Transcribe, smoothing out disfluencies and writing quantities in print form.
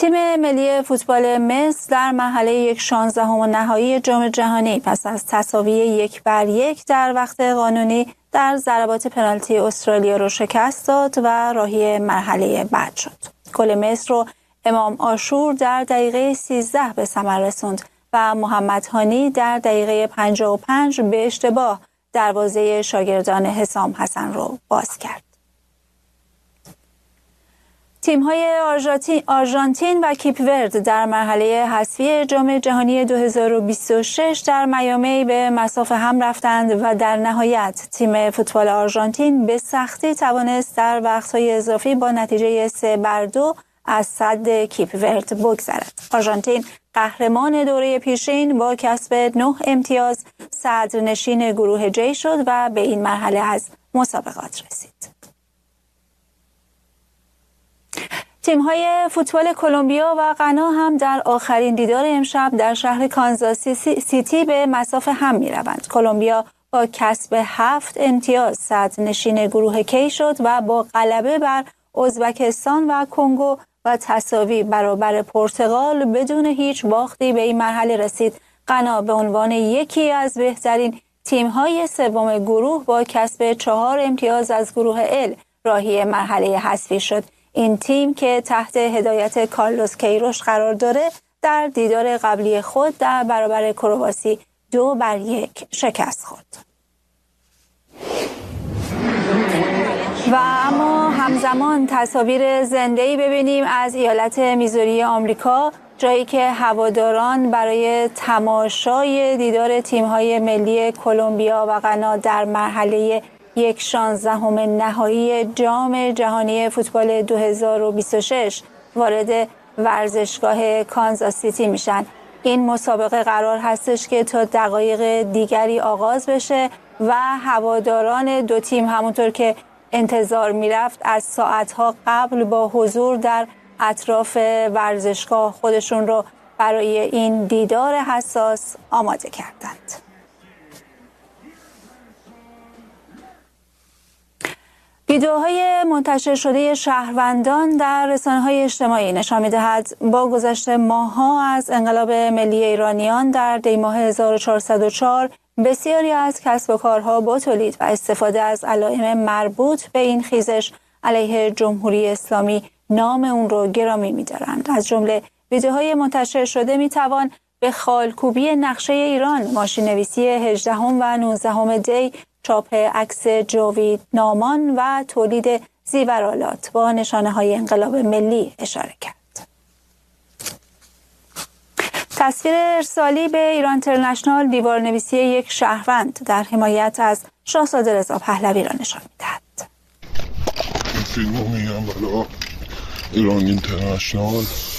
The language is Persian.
تیم ملی فوتبال مصر در مرحله 16 نهایی جام جهانی پس از تساوی 1-1 در وقت قانونی در ضربات پنالتی استرالیا را شکست داد و راهی مرحله بعد شد. گل مصر رو امام عاشور در دقیقه 13 به ثمر رسوند و محمد هانی در دقیقه 55 به اشتباه دروازه شاگردان حسام حسن رو باز کرد. تیم‌های آرژانتین و کیپ ورد در مرحله حذفی جام جهانی 2026 در میامی به مسافه هم رفتند و در نهایت تیم فوتبال آرژانتین به سختی توانست در وقت‌های اضافی با نتیجه 3-2 از صد کیپ ورد بگذرد. آرژانتین قهرمان دوره پیشین با کسب 9 امتیاز صدرنشین گروه جی شد و به این مرحله از مسابقات رسید. تیم‌های فوتبال کلمبیا و غنا هم در آخرین دیدار امشب در شهر کانزاس سیتی به مسافه هم می‌روند. کلمبیا با کسب 7 امتیاز صدرنشین گروه کی شد و با غلبه بر ازبکستان و کنگو و تساوی برابر پرتغال بدون هیچ باختی به این مرحله رسید. غنا به عنوان یکی از بهترین تیم‌های سوم گروه با کسب 4 امتیاز از گروه ال راهی مرحله حذفی شد. این تیم که تحت هدایت کارلوس کیروش قرار داره در دیدار قبلی خود در برابر کرواسی 2-1 شکست خورد. و اما همزمان تصاویر زنده‌ای ببینیم از ایالت میزوری آمریکا، جایی که هواداران برای تماشای دیدار تیم‌های ملی کلمبیا و غنا در مرحله 16 نهایی جام جهانی فوتبال 2026 وارد ورزشگاه کانزاس سیتی میشن. این مسابقه قرار هستش که تا دقایق دیگری آغاز بشه و هواداران دو تیم همونطور که انتظار میرفت از ساعتها قبل با حضور در اطراف ورزشگاه خودشون رو برای این دیدار حساس آماده کردند. ویدئوهای منتشر شده شهروندان در رسانه‌های اجتماعی نشان می‌دهد با گذشت ماه‌ها از انقلاب ملی ایرانیان در دی‌ماه 1404 بسیاری از کسب و کارها با تولید و استفاده از علائم مربوط به این خیزش علیه جمهوری اسلامی نام اون رو گرامی می‌دارند. از جمله ویدئوهای منتشر شده می‌توان به خالکوبی نقشه ایران، ماشین‌نویسی 18 و 19 دی، چاپ عکس جاوید نامان و تولید زیورآلات با نشانه‌های انقلاب ملی اشاره کرد. تصویر ارسالی به ایران اینترنشنال دیوارنویسی یک شهروند در حمایت از شاهزاده رضا پهلوی را نشان می‌دهد. این فیلمو میگم برای ایران اینترنشنال